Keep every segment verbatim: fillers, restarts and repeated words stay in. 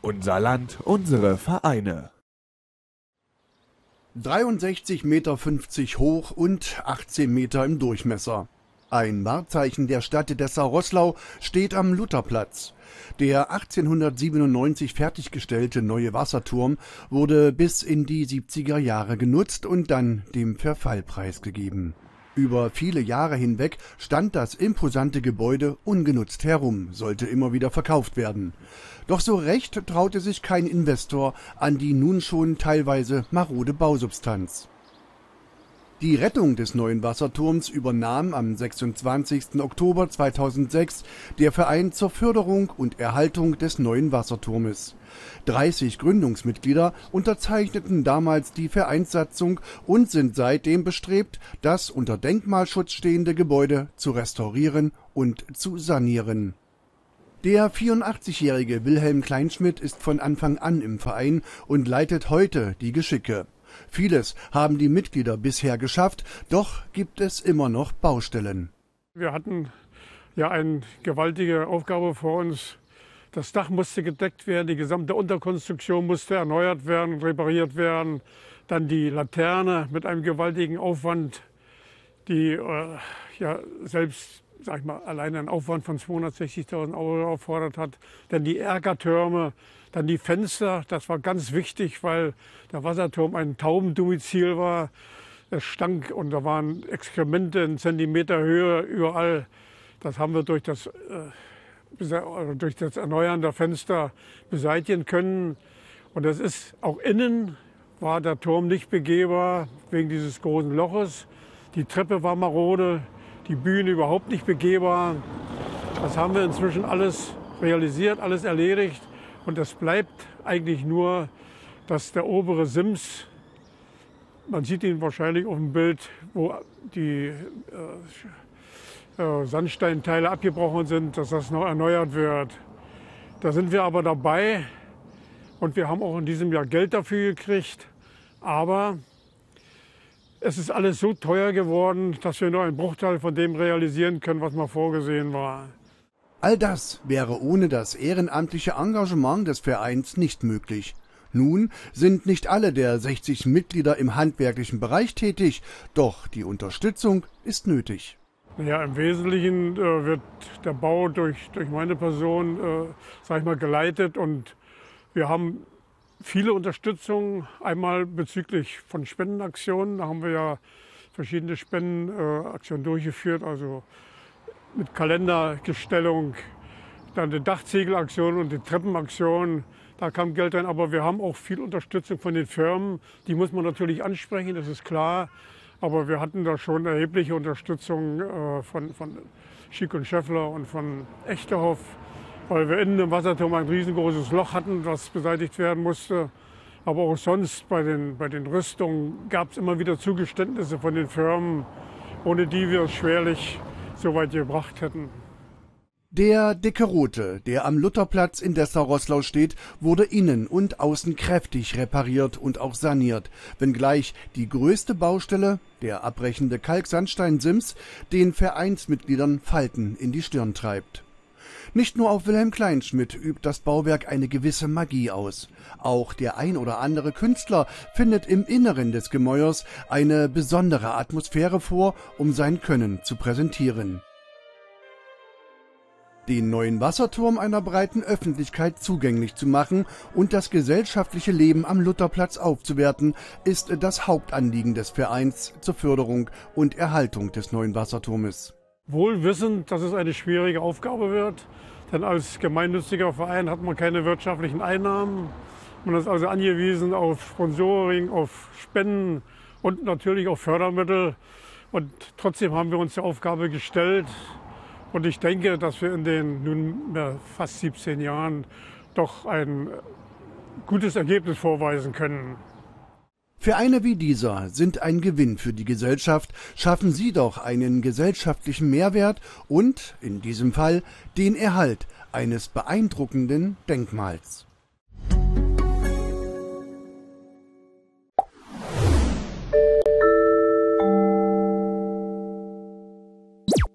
Unser Land, unsere Vereine. dreiundsechzig Meter fünfzig hoch und achtzehn Meter im Durchmesser. Ein Wahrzeichen der Stadt Dessau-Roßlau steht am Lutherplatz. Der achtzehnhundertsiebenundneunzig fertiggestellte neue Wasserturm wurde bis in die siebziger Jahre genutzt und dann dem Verfall preisgegeben. Über viele Jahre hinweg stand das imposante Gebäude ungenutzt herum, sollte immer wieder verkauft werden. Doch so recht traute sich kein Investor an die nun schon teilweise marode Bausubstanz. Die Rettung des neuen Wasserturms übernahm am sechsundzwanzigsten Oktober zweitausendsechs der Verein zur Förderung und Erhaltung des neuen Wasserturmes. dreißig Gründungsmitglieder unterzeichneten damals die Vereinssatzung und sind seitdem bestrebt, das unter Denkmalschutz stehende Gebäude zu restaurieren und zu sanieren. Der vierundachtzigjährige Wilhelm Kleinschmidt ist von Anfang an im Verein und leitet heute die Geschicke. Vieles haben die Mitglieder bisher geschafft, doch gibt es immer noch Baustellen. Wir hatten ja eine gewaltige Aufgabe vor uns. Das Dach musste gedeckt werden, die gesamte Unterkonstruktion musste erneuert werden, repariert werden. Dann die Laterne mit einem gewaltigen Aufwand, die äh, ja selbst sag ich mal, alleine einen Aufwand von zweihundertsechzigtausend Euro erfordert hat. Dann die Erkertürme, dann die Fenster, das war ganz wichtig, weil der Wasserturm ein Taubendomizil war. Es stank und da waren Exkremente in Zentimeter Höhe überall. Das haben wir durch das, äh, durch das Erneuern der Fenster beseitigen können. Und das ist auch innen war der Turm nicht begehbar wegen dieses großen Loches. Die Treppe war marode. Die Bühne überhaupt nicht begehbar. Das haben wir inzwischen alles realisiert, alles erledigt. Und es bleibt eigentlich nur, dass der obere Sims, man sieht ihn wahrscheinlich auf dem Bild, wo die äh, äh, Sandsteinteile abgebrochen sind, dass das noch erneuert wird. Da sind wir aber dabei und wir haben auch in diesem Jahr Geld dafür gekriegt. Aber es ist alles so teuer geworden, dass wir nur einen Bruchteil von dem realisieren können, was mal vorgesehen war. All das wäre ohne das ehrenamtliche Engagement des Vereins nicht möglich. Nun sind nicht alle der sechzig Mitglieder im handwerklichen Bereich tätig, doch die Unterstützung ist nötig. Ja, im Wesentlichen äh, wird der Bau durch, durch meine Person äh, sag ich mal, geleitet und wir haben viele Unterstützung, einmal bezüglich von Spendenaktionen. Da haben wir ja verschiedene Spendenaktionen durchgeführt, also mit Kalendergestellung, dann die Dachziegelaktion und die Treppenaktion. Da kam Geld rein, aber wir haben auch viel Unterstützung von den Firmen. Die muss man natürlich ansprechen, das ist klar. Aber wir hatten da schon erhebliche Unterstützung äh, von, von Schick und Scheffler und von Echtehoff, weil wir innen im Wasserturm ein riesengroßes Loch hatten, das beseitigt werden musste. Aber auch sonst bei den, bei den Rüstungen gab es immer wieder Zugeständnisse von den Firmen, ohne die wir es schwerlich so weit gebracht hätten. Der dicke Rote, der am Lutherplatz in Dessau-Roßlau steht, wurde innen und außen kräftig repariert und auch saniert, wenngleich die größte Baustelle, der abbrechende Kalksandstein-Sims, den Vereinsmitgliedern Falten in die Stirn treibt. Nicht nur auf Wilhelm Kleinschmidt übt das Bauwerk eine gewisse Magie aus. Auch der ein oder andere Künstler findet im Inneren des Gemäuers eine besondere Atmosphäre vor, um sein Können zu präsentieren. Den neuen Wasserturm einer breiten Öffentlichkeit zugänglich zu machen und das gesellschaftliche Leben am Lutherplatz aufzuwerten, ist das Hauptanliegen des Vereins zur Förderung und Erhaltung des neuen Wasserturmes. Wohl wissend, dass es eine schwierige Aufgabe wird, denn als gemeinnütziger Verein hat man keine wirtschaftlichen Einnahmen. Man ist also angewiesen auf Sponsoring, auf Spenden und natürlich auf Fördermittel. Und trotzdem haben wir uns die Aufgabe gestellt. Und ich denke, dass wir in den nunmehr fast siebzehn Jahren doch ein gutes Ergebnis vorweisen können. Vereine wie dieser sind ein Gewinn für die Gesellschaft, schaffen sie doch einen gesellschaftlichen Mehrwert und, in diesem Fall, den Erhalt eines beeindruckenden Denkmals.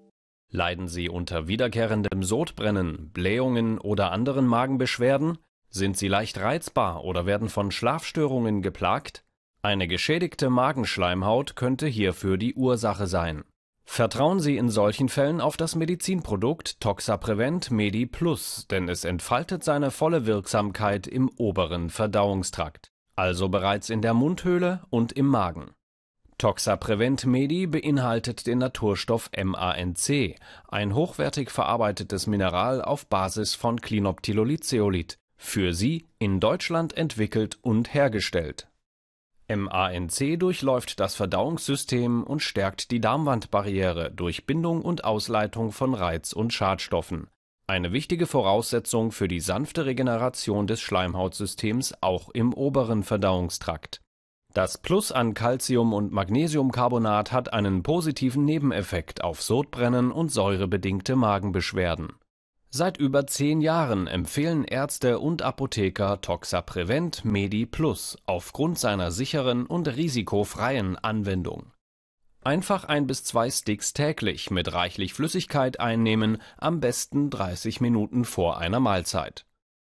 Leiden Sie unter wiederkehrendem Sodbrennen, Blähungen oder anderen Magenbeschwerden? Sind Sie leicht reizbar oder werden von Schlafstörungen geplagt? Eine geschädigte Magenschleimhaut könnte hierfür die Ursache sein. Vertrauen Sie in solchen Fällen auf das Medizinprodukt Toxaprevent Medi Plus, denn es entfaltet seine volle Wirksamkeit im oberen Verdauungstrakt, also bereits in der Mundhöhle und im Magen. Toxaprevent Medi beinhaltet den Naturstoff M A N C, ein hochwertig verarbeitetes Mineral auf Basis von Clinoptilolitzeolit, für Sie in Deutschland entwickelt und hergestellt. M A N C durchläuft das Verdauungssystem und stärkt die Darmwandbarriere durch Bindung und Ausleitung von Reiz- und Schadstoffen. Eine wichtige Voraussetzung für die sanfte Regeneration des Schleimhautsystems auch im oberen Verdauungstrakt. Das Plus an Calcium- und Magnesiumcarbonat hat einen positiven Nebeneffekt auf Sodbrennen und säurebedingte Magenbeschwerden. Seit über zehn Jahren empfehlen Ärzte und Apotheker Toxaprevent Medi Plus aufgrund seiner sicheren und risikofreien Anwendung. Einfach ein bis zwei Sticks täglich mit reichlich Flüssigkeit einnehmen, am besten dreißig Minuten vor einer Mahlzeit.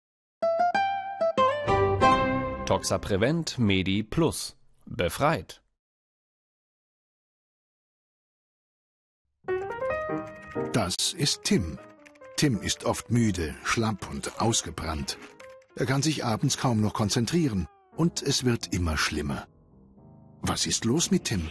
Toxaprevent Medi Plus. Befreit. Das ist Tim. Tim ist oft müde, schlapp und ausgebrannt. Er kann sich abends kaum noch konzentrieren und es wird immer schlimmer. Was ist los mit Tim?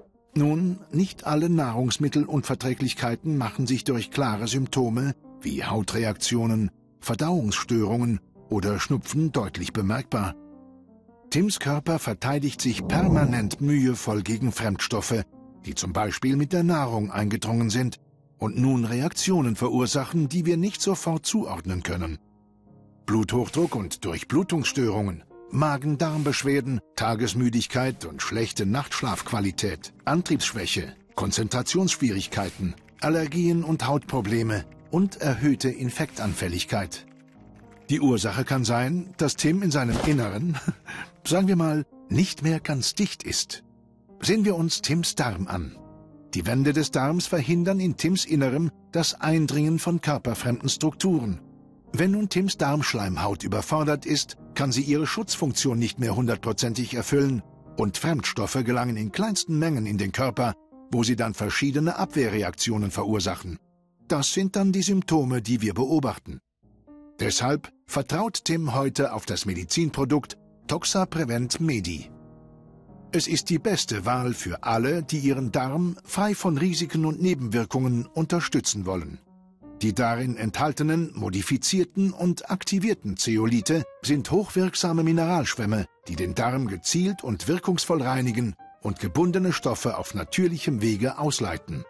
Nun, nicht alle Nahrungsmittelunverträglichkeiten machen sich durch klare Symptome wie Hautreaktionen, Verdauungsstörungen oder Schnupfen deutlich bemerkbar. Tims Körper verteidigt sich permanent mühevoll gegen Fremdstoffe, die zum Beispiel mit der Nahrung eingedrungen sind und nun Reaktionen verursachen, die wir nicht sofort zuordnen können. Bluthochdruck und Durchblutungsstörungen, Magen-Darm-Beschwerden, Tagesmüdigkeit und schlechte Nachtschlafqualität, Antriebsschwäche, Konzentrationsschwierigkeiten, Allergien und Hautprobleme und erhöhte Infektanfälligkeit. Die Ursache kann sein, dass Tim in seinem Inneren, sagen wir mal, nicht mehr ganz dicht ist. Sehen wir uns Tims Darm an. Die Wände des Darms verhindern in Tims Innerem das Eindringen von körperfremden Strukturen. Wenn nun Tims Darmschleimhaut überfordert ist, kann sie ihre Schutzfunktion nicht mehr hundertprozentig erfüllen und Fremdstoffe gelangen in kleinsten Mengen in den Körper, wo sie dann verschiedene Abwehrreaktionen verursachen. Das sind dann die Symptome, die wir beobachten. Deshalb vertraut Tim heute auf das Medizinprodukt Toxaprevent Medi. Es ist die beste Wahl für alle, die ihren Darm frei von Risiken und Nebenwirkungen unterstützen wollen. Die darin enthaltenen, modifizierten und aktivierten Zeolite sind hochwirksame Mineralschwämme, die den Darm gezielt und wirkungsvoll reinigen und gebundene Stoffe auf natürlichem Wege ausleiten.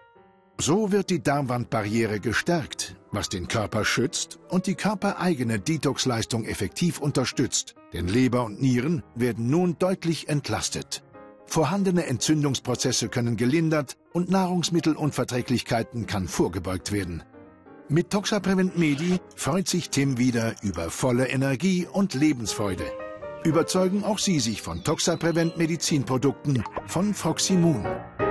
So wird die Darmwandbarriere gestärkt, was den Körper schützt und die körpereigene Detoxleistung effektiv unterstützt, denn Leber und Nieren werden nun deutlich entlastet. Vorhandene Entzündungsprozesse können gelindert und Nahrungsmittelunverträglichkeiten kann vorgebeugt werden. Mit Toxaprevent Medi freut sich Tim wieder über volle Energie und Lebensfreude. Überzeugen auch Sie sich von Toxaprevent Medizinprodukten von Froximun.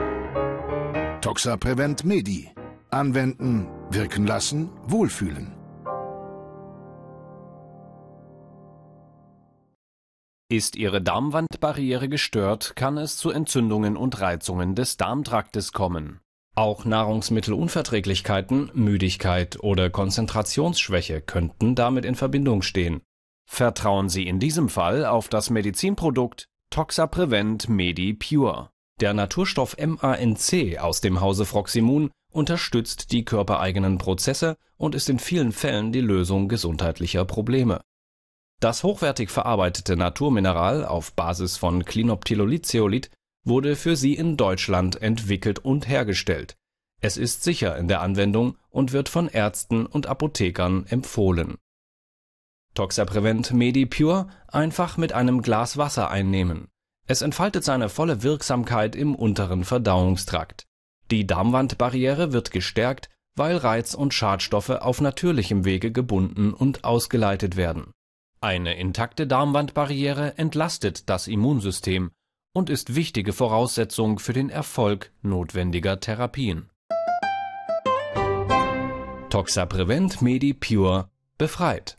Toxaprevent Medi. Anwenden, wirken lassen, wohlfühlen. Ist Ihre Darmwandbarriere gestört, kann es zu Entzündungen und Reizungen des Darmtraktes kommen. Auch Nahrungsmittelunverträglichkeiten, Müdigkeit oder Konzentrationsschwäche könnten damit in Verbindung stehen. Vertrauen Sie in diesem Fall auf das Medizinprodukt Toxaprevent Medi Pure. Der Naturstoff M A N C aus dem Hause Froximun unterstützt die körpereigenen Prozesse und ist in vielen Fällen die Lösung gesundheitlicher Probleme. Das hochwertig verarbeitete Naturmineral auf Basis von Clinoptilolitzeolit wurde für Sie in Deutschland entwickelt und hergestellt. Es ist sicher in der Anwendung und wird von Ärzten und Apothekern empfohlen. Toxaprevent Medi Pure einfach mit einem Glas Wasser einnehmen. Es entfaltet seine volle Wirksamkeit im unteren Verdauungstrakt. Die Darmwandbarriere wird gestärkt, weil Reiz- und Schadstoffe auf natürlichem Wege gebunden und ausgeleitet werden. Eine intakte Darmwandbarriere entlastet das Immunsystem und ist wichtige Voraussetzung für den Erfolg notwendiger Therapien. Toxaprevent Medi Pure befreit.